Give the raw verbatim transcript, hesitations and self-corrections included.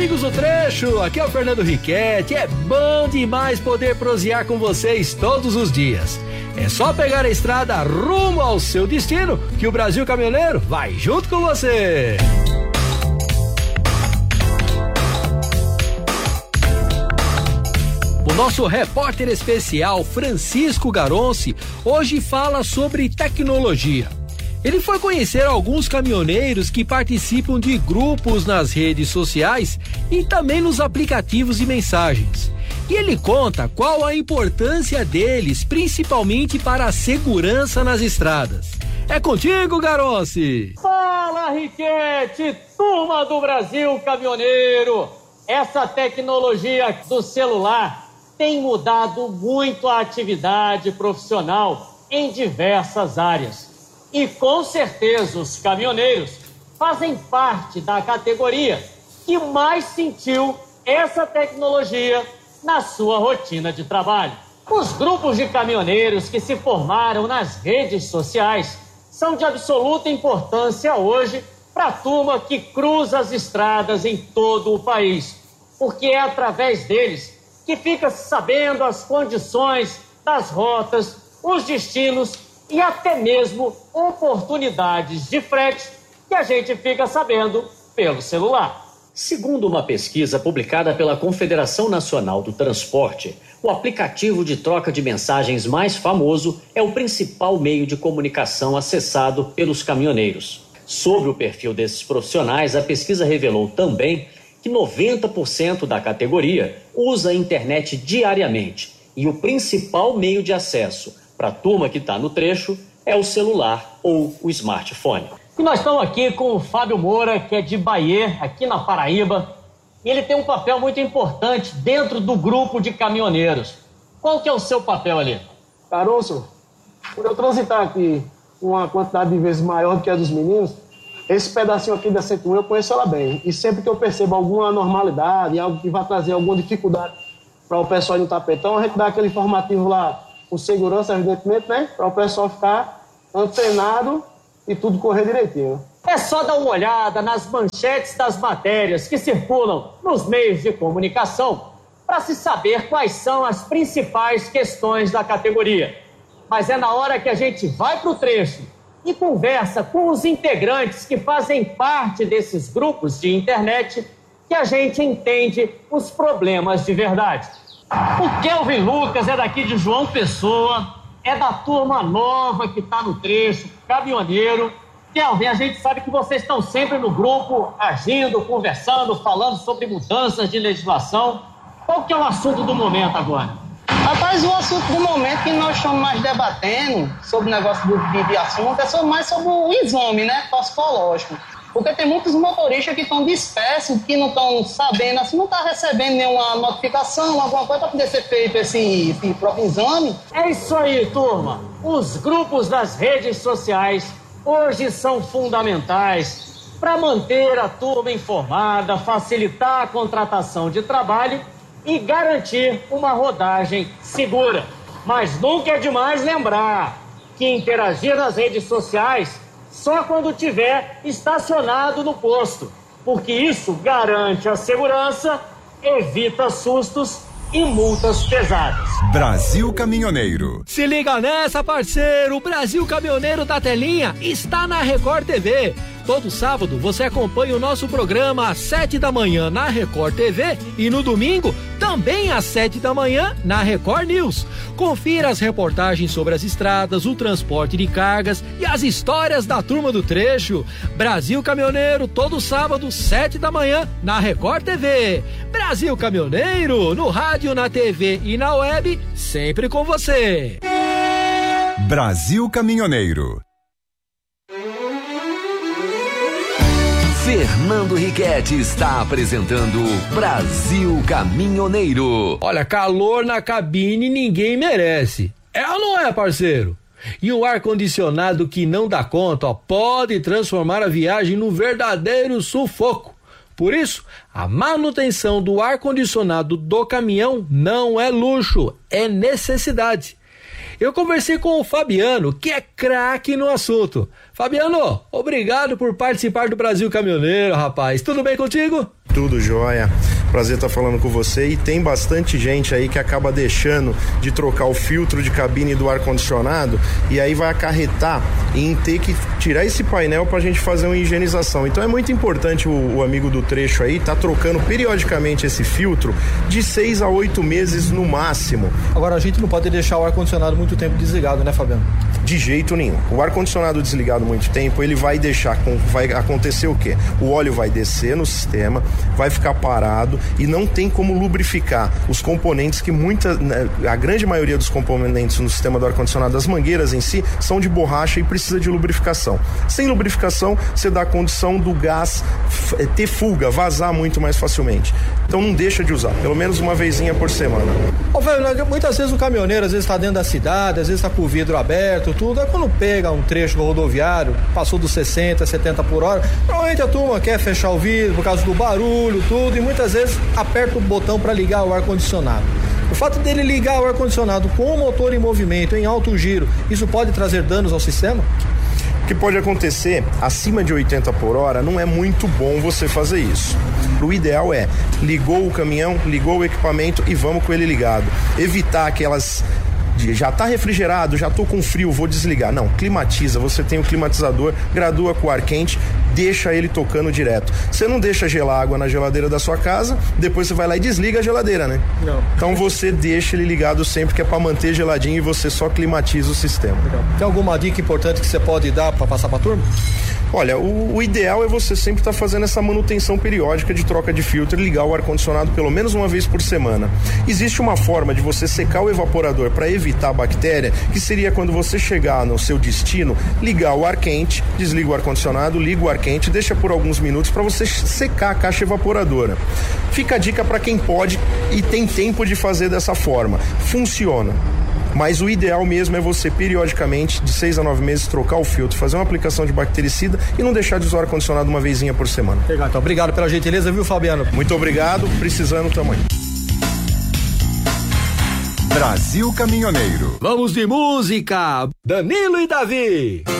amigos do Trecho, aqui é o Fernando Riquetti. É bom demais poder prosear com vocês todos os dias. É só pegar a estrada rumo ao seu destino que o Brasil Caminhoneiro vai junto com você. O nosso repórter especial Francisco Garonci hoje fala sobre tecnologia. Ele foi conhecer alguns caminhoneiros que participam de grupos nas redes sociais e também nos aplicativos de mensagens. E ele conta qual a importância deles, principalmente para a segurança nas estradas. É contigo, Garonci! Fala, Riquetti, turma do Brasil Caminhoneiro! Essa tecnologia do celular tem mudado muito a atividade profissional em diversas áreas. E com certeza os caminhoneiros fazem parte da categoria que mais sentiu essa tecnologia na sua rotina de trabalho. Os grupos de caminhoneiros que se formaram nas redes sociais são de absoluta importância hoje para a turma que cruza as estradas em todo o país, porque é através deles que fica sabendo as condições das rotas, os destinos e até mesmo oportunidades de frete que a gente fica sabendo pelo celular. Segundo uma pesquisa publicada pela Confederação Nacional do Transporte, o aplicativo de troca de mensagens mais famoso é o principal meio de comunicação acessado pelos caminhoneiros. Sobre o perfil desses profissionais, a pesquisa revelou também que noventa por cento da categoria usa a internet diariamente e o principal meio de acesso para a turma que está no trecho é o celular ou o smartphone. E nós estamos aqui com o Fábio Moura, que é de Bahia, aqui na Paraíba, e ele tem um papel muito importante dentro do grupo de caminhoneiros. Qual que é o seu papel ali? Caroço, por eu transitar aqui uma quantidade de vezes maior do que a dos meninos, esse pedacinho aqui da cento e um eu conheço ela bem. E sempre que eu percebo alguma anormalidade, algo que vai trazer alguma dificuldade para o pessoal no tapetão, a gente dá aquele informativo lá com segurança, evidentemente, né? Para o pessoal ficar antenado e tudo correr direitinho. É só dar uma olhada nas manchetes das matérias que circulam nos meios de comunicação para se saber quais são as principais questões da categoria. Mas é na hora que a gente vai para o trecho e conversa com os integrantes que fazem parte desses grupos de internet que a gente entende os problemas de verdade. O Kelvin Lucas é daqui de João Pessoa, é da turma nova que está no trecho, caminhoneiro. Kelvin, a gente sabe que vocês estão sempre no grupo, agindo, conversando, falando sobre mudanças de legislação. Qual que é o assunto do momento agora? Rapaz, o assunto do momento que nós estamos mais debatendo sobre o negócio do, de, de assunto é sobre, mais sobre o exame, né, toxicológico. Porque tem muitos motoristas que estão dispersos, que não estão sabendo, assim, não estão recebendo nenhuma notificação, alguma coisa para poder ser feito esse, esse próprio exame. É isso aí, turma. Os grupos das redes sociais hoje são fundamentais para manter a turma informada, facilitar a contratação de trabalho e garantir uma rodagem segura. Mas nunca é demais lembrar que interagir nas redes sociais só quando tiver estacionado no posto, porque isso garante a segurança, evita sustos e multas pesadas. Brasil Caminhoneiro. Se liga nessa, parceiro, o Brasil Caminhoneiro da Telinha está na Record T V. Todo sábado você acompanha o nosso programa às sete da manhã na Record T V e no domingo também às sete da manhã na Record News. Confira as reportagens sobre as estradas, o transporte de cargas e as histórias da turma do trecho. Brasil Caminhoneiro, todo sábado, sete da manhã na Record T V. Brasil Caminhoneiro, no rádio, na T V e na web, sempre com você. Brasil Caminhoneiro. Fernando Riquetti está apresentando Brasil Caminhoneiro. Olha, calor na cabine ninguém merece. É ou não é, parceiro? E o ar-condicionado que não dá conta, ó, pode transformar a viagem num verdadeiro sufoco. Por isso, a manutenção do ar-condicionado do caminhão não é luxo, é necessidade. Eu conversei com o Fabiano, que é craque no assunto. Fabiano, obrigado por participar do Brasil Caminhoneiro, rapaz. Tudo bem contigo? Tudo jóia. Prazer estar falando com você. E tem bastante gente aí que acaba deixando de trocar o filtro de cabine do ar-condicionado e aí vai acarretar em ter que tirar esse painel pra gente fazer uma higienização. Então é muito importante o, o amigo do trecho aí tá trocando periodicamente esse filtro de seis a oito meses no máximo. Agora a gente não pode deixar o ar-condicionado muito tempo desligado, né, Fabiano? De jeito nenhum. O ar-condicionado desligado muito tempo, ele vai deixar, com, vai acontecer o quê? O óleo vai descer no sistema, vai ficar parado e não tem como lubrificar os componentes que muita, né, a grande maioria dos componentes no sistema do ar-condicionado, as mangueiras em si, são de borracha e precisa de lubrificação. Sem lubrificação, você dá a condição do gás f- ter fuga, vazar muito mais facilmente. Então não deixa de usar, pelo menos uma vezinha por semana. Ô, Fernando, muitas vezes o caminhoneiro, às vezes está dentro da cidade, às vezes está com o vidro aberto, tudo, aí quando pega um trecho rodoviário, passou dos sessenta, setenta por hora, normalmente a turma quer fechar o vidro por causa do barulho, tudo, e muitas vezes aperta o botão para ligar o ar-condicionado. O fato dele ligar o ar-condicionado com o motor em movimento, em alto giro, isso pode trazer danos ao sistema? O que pode acontecer acima de oitenta por hora, não é muito bom você fazer isso. O ideal é, ligou o caminhão, ligou o equipamento e vamos com ele ligado. Evitar aquelas... já tá refrigerado, já tô com frio, vou desligar. Não, climatiza, você tem o climatizador, gradua com ar quente, deixa ele tocando direto. Você não deixa gelar água na geladeira da sua casa, depois você vai lá e desliga a geladeira, né? Não. Então você deixa ele ligado sempre, que é pra manter geladinho, e você só climatiza o sistema. Legal. Tem alguma dica importante que você pode dar pra passar pra turma? Olha, o, o ideal é você sempre estar tá fazendo essa manutenção periódica de troca de filtro e ligar o ar-condicionado pelo menos uma vez por semana. Existe uma forma de você secar o evaporador para evitar a bactéria, que seria quando você chegar no seu destino, ligar o ar quente, desliga o ar-condicionado, liga o ar quente, deixa por alguns minutos para você secar a caixa evaporadora. Fica a dica para quem pode e tem tempo de fazer dessa forma. Funciona. Mas o ideal mesmo é você periodicamente, de seis a nove meses, trocar o filtro, fazer uma aplicação de bactericida e não deixar de usar o ar-condicionado uma vezinha por semana. Legal, então obrigado pela gentileza, viu, Fabiano? Muito obrigado, precisando também. Brasil Caminhoneiro. Vamos de música, Danilo e Davi.